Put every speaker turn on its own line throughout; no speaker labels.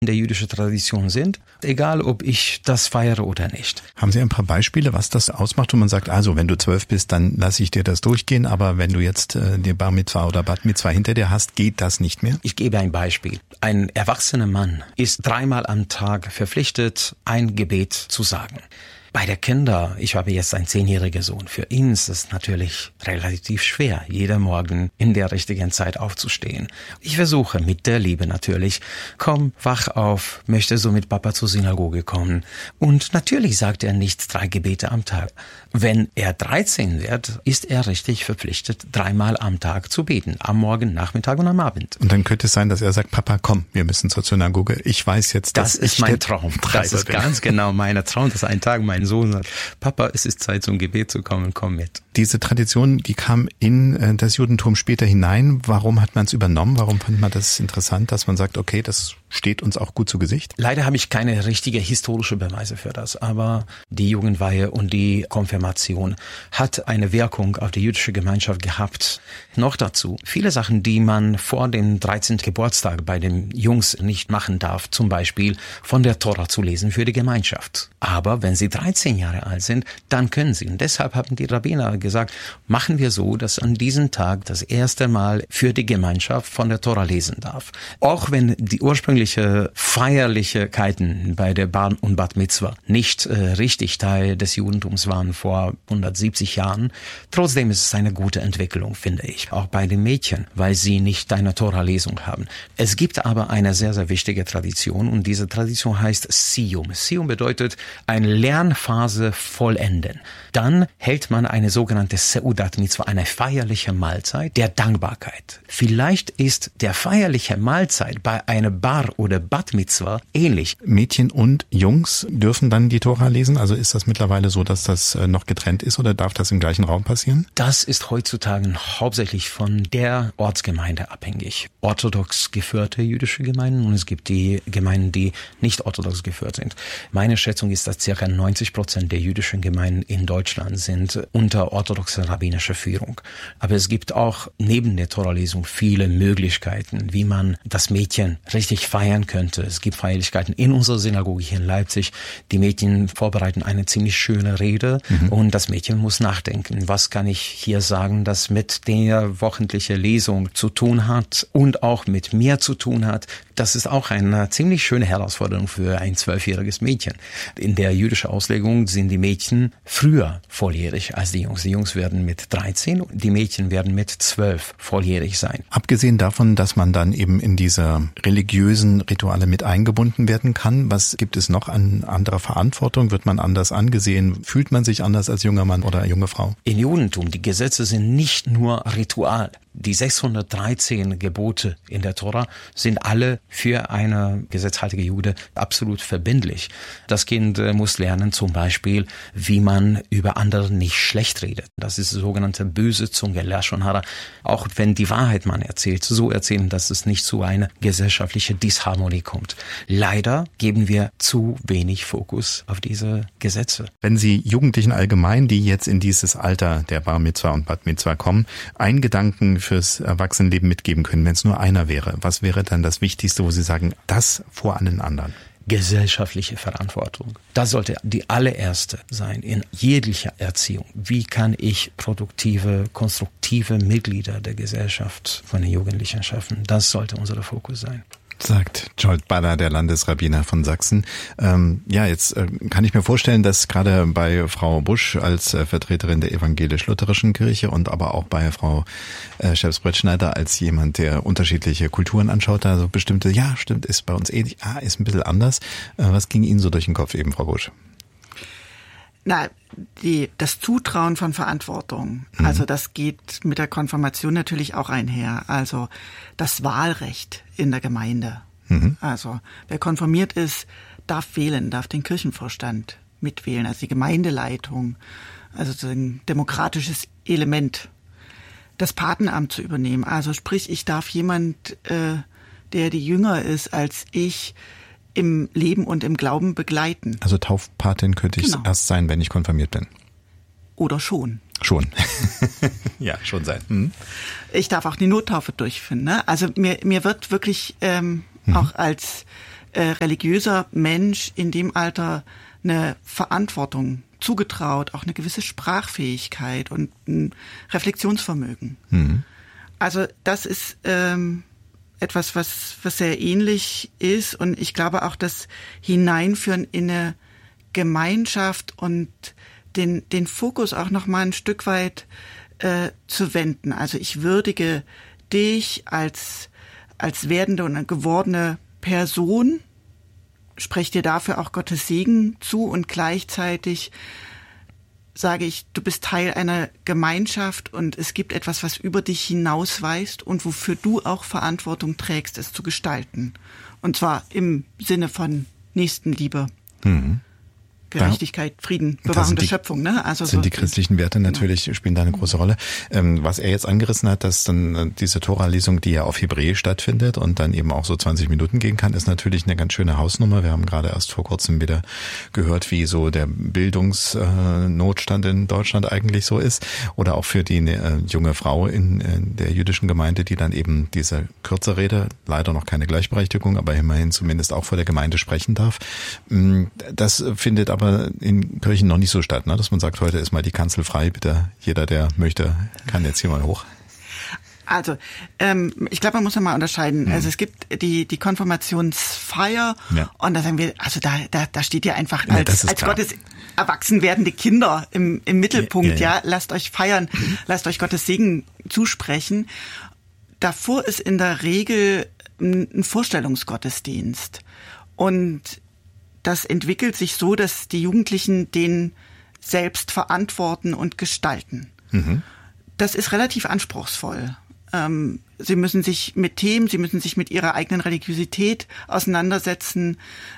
in der jüdischen Tradition sind, egal ob ich das feiere oder nicht.
Haben Sie ein paar Beispiele, was das ausmacht, wo man sagt, also wenn du 12 bist, dann lasse ich dir das durchgehen, aber wenn du jetzt die Bar Mitzvah oder Bat Mitzvah hinter dir hast, geht das nicht mehr?
Ich gebe ein Beispiel. Ein erwachsener Mann ist 3-mal am Tag verpflichtet, ein Gebet zu sagen. Bei der Kinder, ich habe jetzt einen 10-jährigen Sohn, für ihn ist es natürlich relativ schwer, jeden Morgen in der richtigen Zeit aufzustehen. Ich versuche mit der Liebe natürlich, komm, wach auf, möchte so mit Papa zur Synagoge kommen. Und natürlich sagt er nicht 3 Gebete am Tag. Wenn er 13 wird, ist er richtig verpflichtet, 3-mal am Tag zu beten. Am Morgen, Nachmittag und am Abend.
Und dann könnte es sein, dass er sagt, Papa, komm, wir müssen zur Synagoge. Ich weiß jetzt,
das ist mein Traum. Das ist ganz genau mein Traum, dass ein Tag mein Sohn sagt, Papa, es ist Zeit zum Gebet zu kommen, komm mit.
Diese Tradition, die kam in das Judentum später hinein. Warum hat man es übernommen? Warum fand man das interessant, dass man sagt, okay, das steht uns auch gut zu Gesicht?
Leider habe ich keine richtige historische Beweise für das, aber die Jugendweihe und die Konfirmation hat eine Wirkung auf die jüdische Gemeinschaft gehabt. Noch dazu, viele Sachen, die man vor dem 13. Geburtstag bei den Jungs nicht machen darf, zum Beispiel von der Tora zu lesen für die Gemeinschaft. Aber wenn sie 13 Jahre alt sind, dann können sie. Und deshalb haben die Rabbiner gesagt, machen wir so, dass an diesem Tag das erste Mal für die Gemeinschaft von der Tora lesen darf. Auch wenn die ursprüngliche Feierlichkeiten bei der Bar und Bat Mitzvah nicht richtig Teil des Judentums waren vor 170 Jahren, trotzdem ist es eine gute Entwicklung, finde ich. Auch bei den Mädchen, weil sie nicht eine Tora-Lesung haben. Es gibt aber eine sehr, sehr wichtige Tradition und diese Tradition heißt Siyum. Siyum bedeutet eine Lernphase vollenden. Dann hält man eine sogenannte Seudat Mitzvah, eine feierliche Mahlzeit der Dankbarkeit. Vielleicht ist der feierliche Mahlzeit bei einer Bar oder Bat Mitzvah ähnlich.
Mädchen und Jungs dürfen dann die Tora lesen? Also ist das mittlerweile so, dass das noch getrennt ist oder darf das im gleichen Raum passieren?
Das ist heutzutage hauptsächlich von der Ortsgemeinde abhängig. Orthodox geführte jüdische Gemeinden und es gibt die Gemeinden, die nicht orthodox geführt sind. Meine Schätzung ist, dass ca. 90% der jüdischen Gemeinden in Deutschland sind unter orthodoxer rabbinischer Führung. Aber es gibt auch neben der Toralesung viele Möglichkeiten, wie man das Mädchen richtig feiern könnte. Es gibt Feierlichkeiten in unserer Synagoge hier in Leipzig. Die Mädchen vorbereiten eine ziemlich schöne Rede und das Mädchen muss nachdenken. Was kann ich hier sagen, das mit der wöchentlichen Lesung zu tun hat und auch mit mir zu tun hat? Das ist auch eine ziemlich schöne Herausforderung für ein 12-jähriges Mädchen. In der jüdischen Auslegung sind die Mädchen früher volljährig als die Jungs. Die Jungs werden mit 13, die Mädchen werden mit 12 volljährig sein.
Abgesehen davon, dass man dann eben in diese religiösen Rituale mit eingebunden werden kann, was gibt es noch an anderer Verantwortung? Wird man anders angesehen? Fühlt man sich anders als junger Mann oder junge Frau?
Im Judentum, die Gesetze sind nicht nur Ritual. Die 613 Gebote in der Tora sind alle für eine gesetzhaltige Jude absolut verbindlich. Das Kind muss lernen zum Beispiel, wie man über andere nicht schlecht redet. Das ist die sogenannte böse Zunge, Lashon Hara. Auch wenn die Wahrheit man erzählt, so erzählen, dass es nicht zu einer gesellschaftlichen Disharmonie kommt. Leider geben wir zu wenig Fokus auf diese Gesetze.
Wenn Sie Jugendlichen allgemein, die jetzt in dieses Alter der Bar Mitzvah und Bat Mitzvah kommen, einen Gedanken fürs Erwachsenenleben mitgeben können, wenn es nur einer wäre, was wäre dann das Wichtigste, wo Sie sagen, das vor allen anderen?
Gesellschaftliche Verantwortung. Das sollte die allererste sein in jeglicher Erziehung. Wie kann ich produktive, konstruktive Mitglieder der Gesellschaft von den Jugendlichen schaffen? Das sollte unser Fokus sein.
Sagt Zsolt Balla, der Landesrabbiner von Sachsen. Jetzt kann ich mir vorstellen, dass gerade bei Frau Busch als Vertreterin der evangelisch-lutherischen Kirche und aber auch bei Frau Scheps-Brettschneider als jemand, der unterschiedliche Kulturen anschaut, also bestimmte, ja stimmt, ist bei uns ähnlich, ist ein bisschen anders. Was ging Ihnen so durch den Kopf eben, Frau Busch?
Das Zutrauen von Verantwortung, also das geht mit der Konfirmation natürlich auch einher. Also das Wahlrecht in der Gemeinde. Also wer konfirmiert ist, darf wählen, darf den Kirchenvorstand mitwählen, also die Gemeindeleitung, also so ein demokratisches Element. Das Patenamt zu übernehmen, also sprich, ich darf jemand, der jünger ist als ich, im Leben und im Glauben begleiten.
Also Taufpatin könnte ich erst sein, wenn ich konfirmiert bin.
Oder schon.
Schon. Ja, schon sein.
Ich darf auch die Nottaufe durchführen. Ne? Also mir wird wirklich auch als religiöser Mensch in dem Alter eine Verantwortung zugetraut, auch eine gewisse Sprachfähigkeit und ein Reflexionsvermögen. Mhm. Also das ist etwas, was sehr ähnlich ist, und ich glaube auch das Hineinführen in eine Gemeinschaft und den Fokus auch noch mal ein Stück weit zu wenden. Also ich würdige dich als werdende und gewordene Person, spreche dir dafür auch Gottes Segen zu, und gleichzeitig sage ich, du bist Teil einer Gemeinschaft und es gibt etwas, was über dich hinausweist und wofür du auch Verantwortung trägst, es zu gestalten. Und zwar im Sinne von Nächstenliebe. Mhm. Gerechtigkeit, Frieden, Bewahrung der Schöpfung, ne? Also
sind die christlichen Werte natürlich, spielen da eine große Rolle. Was er jetzt angerissen hat, dass dann diese Tora-Lesung, die ja auf Hebräisch stattfindet und dann eben auch so 20 Minuten gehen kann, ist natürlich eine ganz schöne Hausnummer. Wir haben gerade erst vor kurzem wieder gehört, wie so der Bildungsnotstand in Deutschland eigentlich so ist. Oder auch für die junge Frau in der jüdischen Gemeinde, die dann eben diese Kürzerrede, leider noch keine Gleichberechtigung, aber immerhin zumindest auch vor der Gemeinde sprechen darf. Das findet aber in Kirchen noch nicht so statt, ne? Dass man sagt, heute ist mal die Kanzel frei, bitte jeder, der möchte, kann jetzt hier mal hoch.
Also, ich glaube, man muss ja mal unterscheiden. Also es gibt die Konfirmationsfeier, ja, und da sagen wir, also da steht ja einfach als Gottes erwachsen werdende Kinder im Mittelpunkt, ja. Lasst euch feiern, lasst euch Gottes Segen zusprechen. Davor ist in der Regel ein Vorstellungsgottesdienst, und das entwickelt sich so, dass die Jugendlichen den selbst verantworten und gestalten. Mhm. Das ist relativ anspruchsvoll. Sie müssen sich mit Themen, sie müssen sich mit ihrer eigenen Religiosität auseinandersetzen.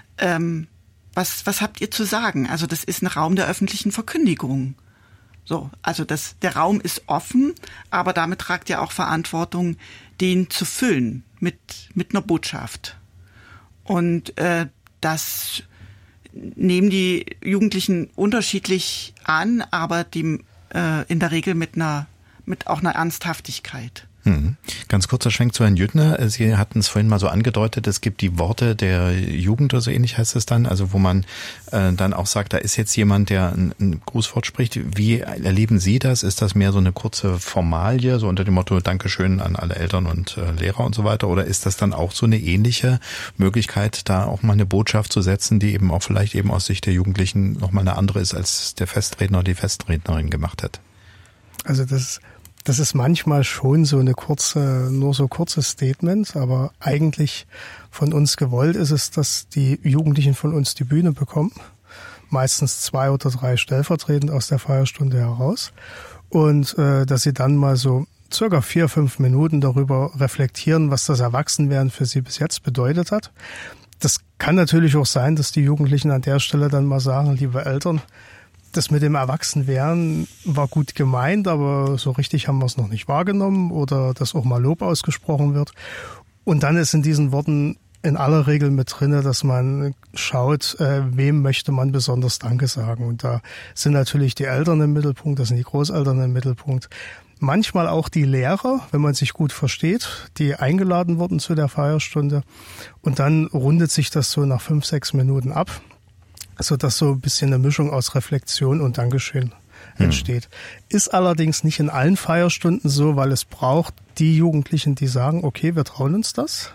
Was habt ihr zu sagen? Also das ist ein Raum der öffentlichen Verkündigung. So, also der Raum ist offen, aber damit tragt ihr auch Verantwortung, den zu füllen mit einer Botschaft. Und das nehmen die Jugendlichen unterschiedlich an, aber in der Regel mit auch einer Ernsthaftigkeit.
Ganz kurzer Schwenk zu Herrn Jüttner. Sie hatten es vorhin mal so angedeutet, es gibt die Worte der Jugend oder so ähnlich heißt es dann, also wo man dann auch sagt, da ist jetzt jemand, der ein Grußwort spricht. Wie erleben Sie das? Ist das mehr so eine kurze Formalie, so unter dem Motto Dankeschön an alle Eltern und Lehrer und so weiter? Oder ist das dann auch so eine ähnliche Möglichkeit, da auch mal eine Botschaft zu setzen, die eben auch vielleicht eben aus Sicht der Jugendlichen nochmal eine andere ist, als der Festredner oder die Festrednerin gemacht hat?
Also das ist manchmal schon so nur so kurze Statement, aber eigentlich von uns gewollt ist es, dass die Jugendlichen von uns die Bühne bekommen. Meistens 2 oder 3 stellvertretend aus der Feierstunde heraus. Und dass sie dann mal so circa 4-5 Minuten darüber reflektieren, was das Erwachsenwerden für sie bis jetzt bedeutet hat. Das kann natürlich auch sein, dass die Jugendlichen an der Stelle dann mal sagen, liebe Eltern, das mit dem Erwachsenwerden war gut gemeint, aber so richtig haben wir es noch nicht wahrgenommen, oder dass auch mal Lob ausgesprochen wird. Und dann ist in diesen Worten in aller Regel mit drinne, dass man schaut, wem möchte man besonders Danke sagen. Und da sind natürlich die Eltern im Mittelpunkt, da sind die Großeltern im Mittelpunkt. Manchmal auch die Lehrer, wenn man sich gut versteht, die eingeladen wurden zu der Feierstunde. Und dann rundet sich das so nach 5-6 Minuten ab, sodass so ein bisschen eine Mischung aus Reflexion und Dankeschön entsteht. Ist allerdings nicht in allen Feierstunden so, weil es braucht die Jugendlichen, die sagen, okay, wir trauen uns das.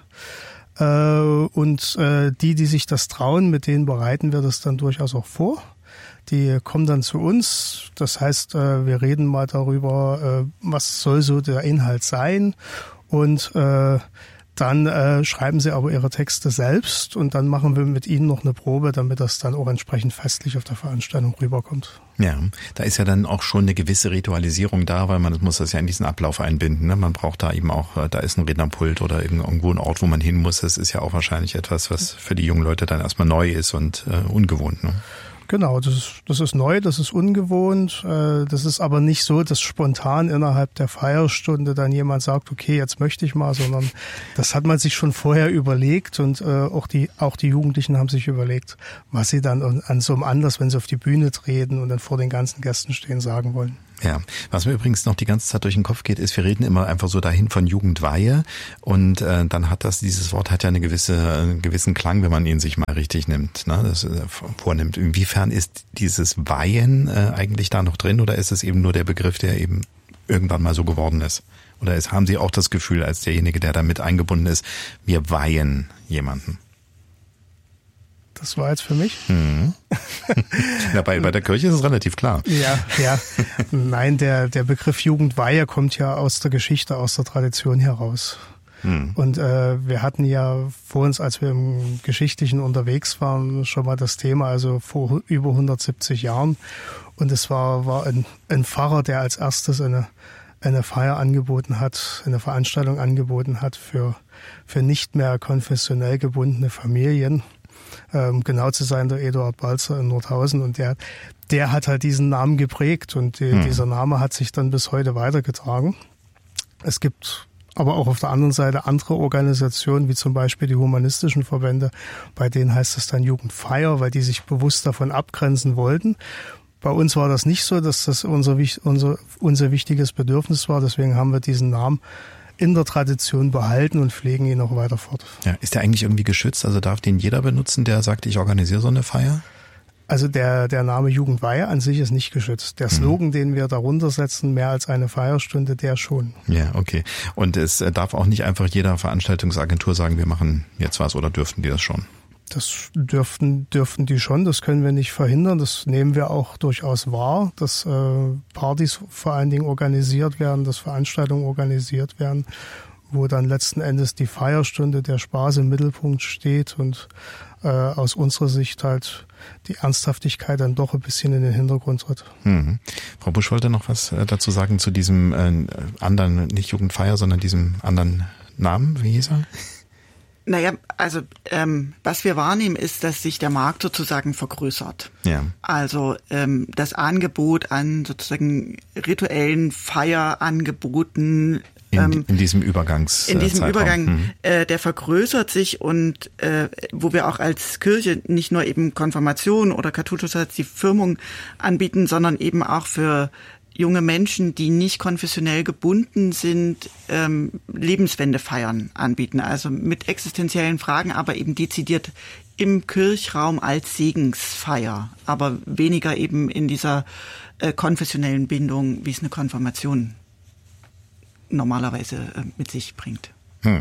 Und die sich das trauen, mit denen bereiten wir das dann durchaus auch vor. Die kommen dann zu uns. Das heißt, wir reden mal darüber, was soll so der Inhalt sein. Und dann schreiben sie aber ihre Texte selbst, und dann machen wir mit ihnen noch eine Probe, damit das dann auch entsprechend festlich auf der Veranstaltung rüberkommt.
Ja, da ist ja dann auch schon eine gewisse Ritualisierung da, weil man muss das ja in diesen Ablauf einbinden. Ne? Man braucht da eben auch, da ist ein Rednerpult oder irgendwo ein Ort, wo man hin muss. Das ist ja auch wahrscheinlich etwas, was für die jungen Leute dann erstmal neu ist und ungewohnt. Ne?
Genau, das ist neu, das ist ungewohnt. Das ist aber nicht so, dass spontan innerhalb der Feierstunde dann jemand sagt, okay, jetzt möchte ich mal, sondern das hat man sich schon vorher überlegt, und auch die Jugendlichen haben sich überlegt, was sie dann an so einem Anlass, wenn sie auf die Bühne treten und dann vor den ganzen Gästen stehen, sagen wollen.
Ja, was mir übrigens noch die ganze Zeit durch den Kopf geht, ist, wir reden immer einfach so dahin von Jugendweihe und dann hat dieses Wort hat ja einen gewissen Klang, wenn man ihn sich mal richtig nimmt, ne, das vornimmt. Inwiefern ist dieses Weihen eigentlich da noch drin oder ist es eben nur der Begriff, der eben irgendwann mal so geworden ist? Oder haben Sie auch das Gefühl, als derjenige, der da mit eingebunden ist, wir weihen jemanden?
Das war jetzt für mich.
Ja, bei der Kirche ist es relativ klar.
Ja. Nein, der Begriff Jugendweihe kommt ja aus der Geschichte, aus der Tradition heraus. Und wir hatten ja vor uns, als wir im Geschichtlichen unterwegs waren, schon mal das Thema, also vor über 170 Jahren. Und es war ein Pfarrer, der als erstes eine Feier angeboten hat, eine Veranstaltung angeboten hat für nicht mehr konfessionell gebundene Familien. Genau zu sein, der Eduard Balzer in Nordhausen, und der hat halt diesen Namen geprägt und dieser Name hat sich dann bis heute weitergetragen. Es gibt aber auch auf der anderen Seite andere Organisationen, wie zum Beispiel die humanistischen Verbände, bei denen heißt es dann Jugendfeier, weil die sich bewusst davon abgrenzen wollten. Bei uns war das nicht so, dass das unser wichtiges Bedürfnis war, deswegen haben wir diesen Namen in der Tradition behalten und pflegen ihn auch weiter fort. Ja,
ist der eigentlich irgendwie geschützt? Also darf den jeder benutzen, der sagt, ich organisiere so eine Feier?
Also der Name Jugendweihe an sich ist nicht geschützt. Der Slogan, den wir darunter setzen, mehr als eine Feierstunde, der schon.
Ja, okay. Und es darf auch nicht einfach jeder Veranstaltungsagentur sagen, wir machen jetzt was, oder dürften die das schon?
Das dürften die schon, das können wir nicht verhindern. Das nehmen wir auch durchaus wahr, dass Partys vor allen Dingen organisiert werden, dass Veranstaltungen organisiert werden, wo dann letzten Endes die Feierstunde, der Spaß im Mittelpunkt steht und aus unserer Sicht halt die Ernsthaftigkeit dann doch ein bisschen in den Hintergrund tritt.
Frau Busch wollte noch was dazu sagen zu diesem anderen, nicht Jugendfeier, sondern diesem anderen Namen, wie hieß er?
Naja, also was wir wahrnehmen, ist, dass sich der Markt sozusagen vergrößert.
Ja.
Also das Angebot an sozusagen rituellen Feierangeboten
in diesem Übergang,
der vergrößert sich und wo wir auch als Kirche nicht nur eben Konfirmation oder Katholisches als die Firmung anbieten, sondern eben auch für junge Menschen, die nicht konfessionell gebunden sind, Lebenswende feiern anbieten. Also mit existenziellen Fragen, aber eben dezidiert im Kirchraum als Segensfeier, aber weniger eben in dieser konfessionellen Bindung, wie es eine Konfirmation normalerweise mit sich bringt.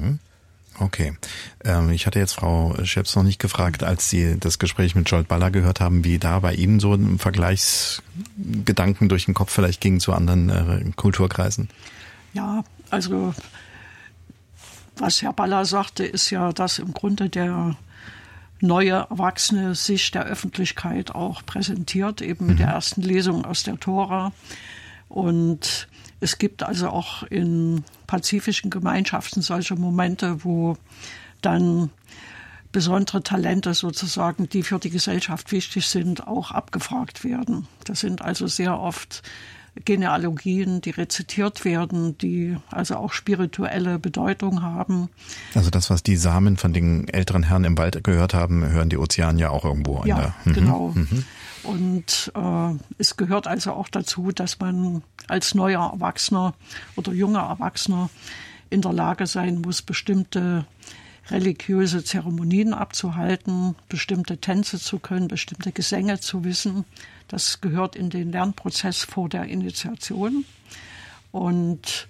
Okay. Ich hatte jetzt Frau Scheps noch nicht gefragt, als Sie das Gespräch mit Zsolt Balla gehört haben, wie da bei Ihnen so ein Vergleichsgedanken durch den Kopf vielleicht ging zu anderen Kulturkreisen.
Ja, also was Herr Balla sagte, ist ja, dass im Grunde der neue Erwachsene sich der Öffentlichkeit auch präsentiert, eben mit der ersten Lesung aus der Tora. Und es gibt also auch in pazifischen Gemeinschaften solche Momente, wo dann besondere Talente sozusagen, die für die Gesellschaft wichtig sind, auch abgefragt werden. Das sind also sehr oft Genealogien, die rezitiert werden, die also auch spirituelle Bedeutung haben.
Also das, was die Samen von den älteren Herren im Wald gehört haben, hören die Ozeanier auch irgendwo an.
Ja, genau. Und es gehört also auch dazu, dass man als neuer Erwachsener oder junger Erwachsener in der Lage sein muss, bestimmte religiöse Zeremonien abzuhalten, bestimmte Tänze zu können, bestimmte Gesänge zu wissen. Das gehört in den Lernprozess vor der Initiation. Und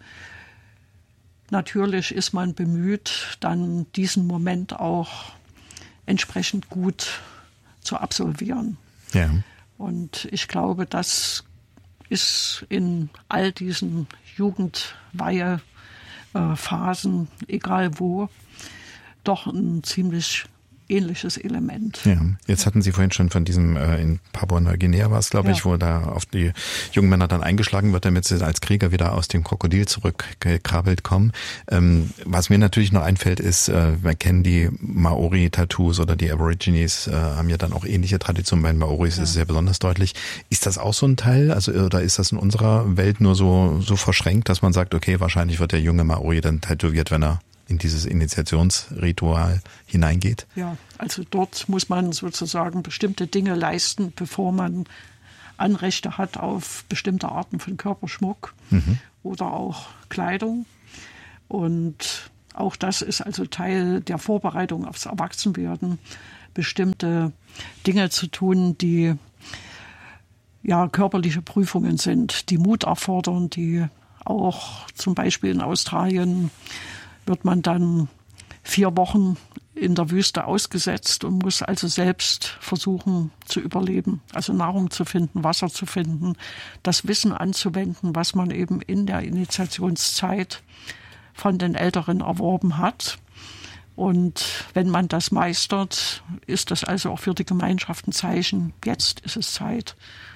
natürlich ist man bemüht, dann diesen Moment auch entsprechend gut zu absolvieren.
Ja.
Und ich glaube, das ist in all diesen Jugendweihephasen, egal wo, doch ein ziemlich ähnliches Element.
Ja, jetzt hatten Sie vorhin schon von diesem, in Papua-Neuguinea war es, glaube ich, wo da auf die jungen Männer dann eingeschlagen wird, damit sie als Krieger wieder aus dem Krokodil zurückgekrabbelt kommen. Was mir natürlich noch einfällt, ist, wir kennen die Maori-Tattoos oder die Aborigines, haben ja dann auch ähnliche Traditionen. Bei den Maoris ist es ja besonders deutlich. Ist das auch so ein Teil? Also, oder ist das in unserer Welt nur so verschränkt, dass man sagt, okay, wahrscheinlich wird der junge Maori dann tätowiert, wenn er in dieses Initiationsritual hineingeht?
Ja, also dort muss man sozusagen bestimmte Dinge leisten, bevor man Anrechte hat auf bestimmte Arten von Körperschmuck oder auch Kleidung. Und auch das ist also Teil der Vorbereitung aufs Erwachsenwerden, bestimmte Dinge zu tun, die ja körperliche Prüfungen sind, die Mut erfordern, die auch zum Beispiel in Australien wird man dann 4 Wochen in der Wüste ausgesetzt und muss also selbst versuchen zu überleben, also Nahrung zu finden, Wasser zu finden, das Wissen anzuwenden, was man eben in der Initiationszeit von den Älteren erworben hat. Und wenn man das meistert, ist das also auch für die Gemeinschaft ein Zeichen, jetzt ist es Zeit,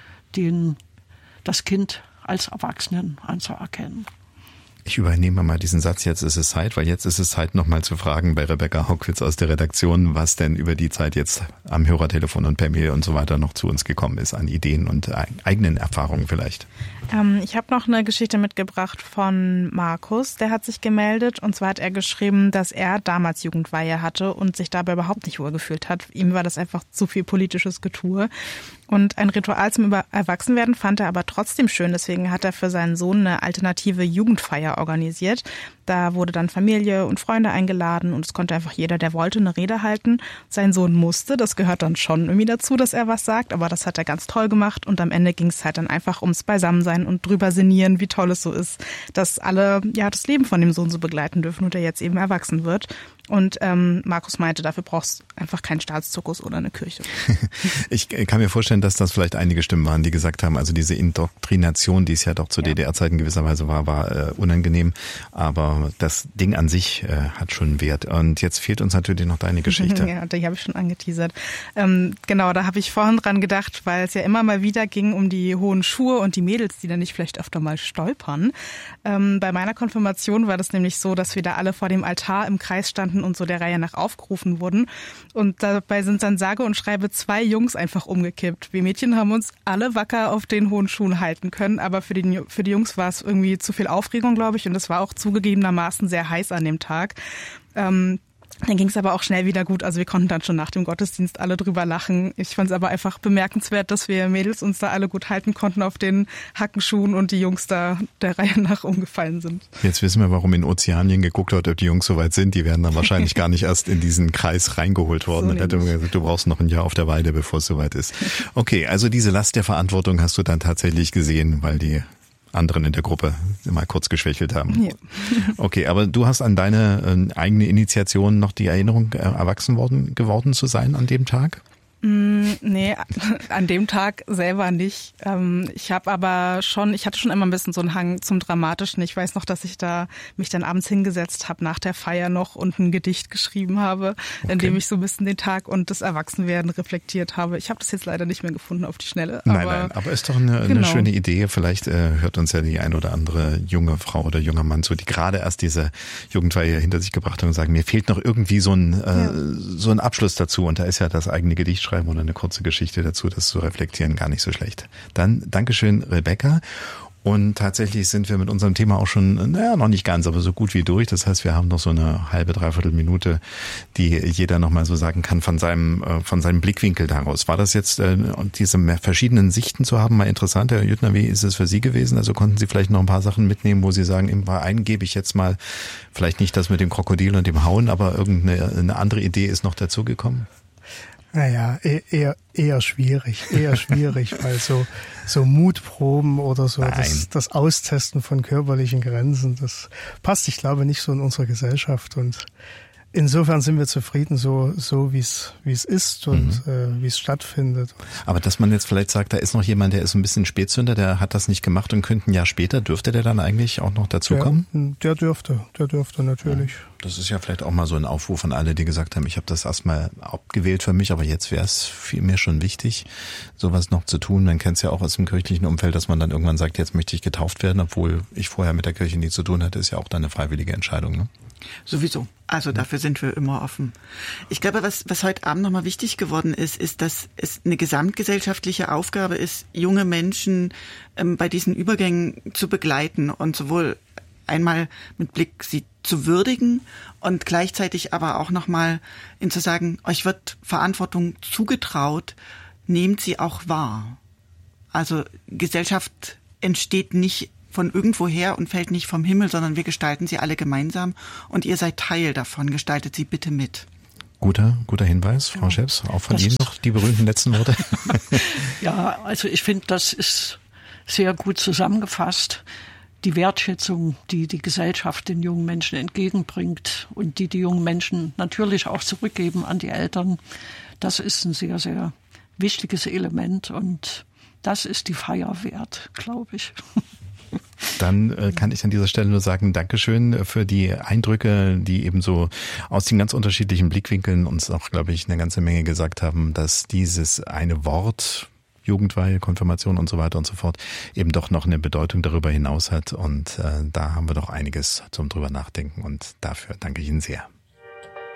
das Kind als Erwachsenen anzuerkennen.
Ich übernehme mal diesen Satz, jetzt ist es Zeit, weil jetzt ist es Zeit, nochmal zu fragen bei Rebecca Hockwitz aus der Redaktion, was denn über die Zeit jetzt am Hörertelefon und per Mail und so weiter noch zu uns gekommen ist, an Ideen und eigenen Erfahrungen vielleicht.
Ich habe noch eine Geschichte mitgebracht von Markus, der hat sich gemeldet, und zwar hat er geschrieben, dass er damals Jugendweihe hatte und sich dabei überhaupt nicht wohl gefühlt hat. Ihm war das einfach zu viel politisches Getue. Und ein Ritual zum Erwachsenwerden fand er aber trotzdem schön. Deswegen hat er für seinen Sohn eine alternative Jugendfeier organisiert. Da wurde dann Familie und Freunde eingeladen und es konnte einfach jeder, der wollte, eine Rede halten. Sein Sohn musste, das gehört dann schon irgendwie dazu, dass er was sagt, aber das hat er ganz toll gemacht und am Ende ging es halt dann einfach ums Beisammensein und drüber sinnieren, wie toll es so ist, dass alle ja das Leben von dem Sohn so begleiten dürfen und er jetzt eben erwachsen wird. Und Markus meinte, dafür brauchst du einfach keinen Staatszirkus oder eine Kirche.
Ich kann mir vorstellen, dass das vielleicht einige Stimmen waren, die gesagt haben, also diese Indoktrination, die es ja doch zu DDR-Zeiten gewisserweise war unangenehm. Aber das Ding an sich hat schon Wert. Und jetzt fehlt uns natürlich noch deine Geschichte.
Ja, die habe ich schon angeteasert. Genau, da habe ich vorhin dran gedacht, weil es ja immer mal wieder ging um die hohen Schuhe und die Mädels, die dann nicht vielleicht öfter mal stolpern. Bei meiner Konfirmation war das nämlich so, dass wir da alle vor dem Altar im Kreis standen und so der Reihe nach aufgerufen wurden. Und dabei sind dann sage und schreibe 2 Jungs einfach umgekippt. Wir Mädchen haben uns alle wacker auf den hohen Schuhen halten können, aber für die Jungs war es irgendwie zu viel Aufregung, glaube ich. Und es war auch zugegebenermaßen sehr heiß an dem Tag. Dann ging es aber auch schnell wieder gut. Also wir konnten dann schon nach dem Gottesdienst alle drüber lachen. Ich fand es aber einfach bemerkenswert, dass wir Mädels uns da alle gut halten konnten auf den Hackenschuhen und die Jungs da der Reihe nach umgefallen sind.
Jetzt wissen wir, warum in Ozeanien geguckt hat, ob die Jungs soweit sind. Die werden dann wahrscheinlich gar nicht erst in diesen Kreis reingeholt worden. So, dann hätte man gesagt, du brauchst noch ein Jahr auf der Weide, bevor es soweit ist. Okay, also diese Last der Verantwortung hast du dann tatsächlich gesehen, weil die anderen in der Gruppe mal kurz geschwächelt haben. Ja. Okay, aber du hast an deine eigene Initiation noch die Erinnerung, erwachsen geworden zu sein an dem Tag?
Nee, an dem Tag selber nicht. Ich hatte schon immer ein bisschen so einen Hang zum Dramatischen. Ich weiß noch, dass ich da mich dann abends hingesetzt habe nach der Feier noch und ein Gedicht geschrieben habe, in dem ich so ein bisschen den Tag und das Erwachsenwerden reflektiert habe. Ich habe das jetzt leider nicht mehr gefunden auf die Schnelle.
Nein, aber ist doch eine schöne Idee. Vielleicht hört uns ja die ein oder andere junge Frau oder junger Mann zu, die gerade erst diese Jugendweihe hinter sich gebracht haben und sagen, mir fehlt noch irgendwie so ein Abschluss dazu. Und da ist ja das eigene Gedicht oder eine kurze Geschichte dazu, das zu reflektieren, gar nicht so schlecht. Dann Dankeschön, Rebecca. Und tatsächlich sind wir mit unserem Thema auch schon, noch nicht ganz, aber so gut wie durch. Das heißt, wir haben noch so eine halbe, dreiviertel Minute, die jeder nochmal so sagen kann von seinem Blickwinkel daraus. War das jetzt, diese verschiedenen Sichten zu haben, mal interessant? Herr Jüttner, wie ist es für Sie gewesen? Also konnten Sie vielleicht noch ein paar Sachen mitnehmen, wo Sie sagen, bei einem gebe ich jetzt mal, vielleicht nicht das mit dem Krokodil und dem Hauen, aber irgendeine andere Idee ist noch dazugekommen?
Naja, eher schwierig, weil so Mutproben oder so, das Austesten von körperlichen Grenzen, das passt, ich glaube, nicht so in unsere Gesellschaft und insofern sind wir zufrieden, so wie es ist und wie es stattfindet.
Aber dass man jetzt vielleicht sagt, da ist noch jemand, der ist ein bisschen Spätzünder, der hat das nicht gemacht und könnte ein Jahr später, dürfte der dann eigentlich auch noch dazukommen?
Der dürfte natürlich.
Ja, das ist ja vielleicht auch mal so ein Aufruf an alle, die gesagt haben, ich habe das erstmal abgewählt für mich, aber jetzt wäre es vielmehr schon wichtig, sowas noch zu tun. Man kennt es ja auch aus dem kirchlichen Umfeld, dass man dann irgendwann sagt, jetzt möchte ich getauft werden, obwohl ich vorher mit der Kirche nichts zu tun hatte, ist ja auch dann eine freiwillige Entscheidung, ne?
Sowieso. Also dafür sind wir immer offen. Ich glaube, was heute Abend nochmal wichtig geworden ist, dass es eine gesamtgesellschaftliche Aufgabe ist, junge Menschen bei diesen Übergängen zu begleiten und sowohl einmal mit Blick sie zu würdigen und gleichzeitig aber auch nochmal zu sagen, euch wird Verantwortung zugetraut, nehmt sie auch wahr. Also Gesellschaft entsteht nicht von irgendwoher und fällt nicht vom Himmel, sondern wir gestalten sie alle gemeinsam und ihr seid Teil davon, gestaltet sie bitte mit.
Guter Hinweis, Frau Scheps. Auch von Ihnen noch die berühmten letzten Worte.
Ja, also ich finde, das ist sehr gut zusammengefasst. Die Wertschätzung, die die Gesellschaft den jungen Menschen entgegenbringt und die jungen Menschen natürlich auch zurückgeben an die Eltern, das ist ein sehr, sehr wichtiges Element und das ist die Feier wert, glaube ich.
Dann kann ich an dieser Stelle nur sagen, Dankeschön für die Eindrücke, die eben so aus den ganz unterschiedlichen Blickwinkeln uns auch, glaube ich, eine ganze Menge gesagt haben, dass dieses eine Wort, Jugendweihe, Konfirmation und so weiter und so fort, eben doch noch eine Bedeutung darüber hinaus hat. Und da haben wir doch einiges zum drüber nachdenken und dafür danke ich Ihnen sehr.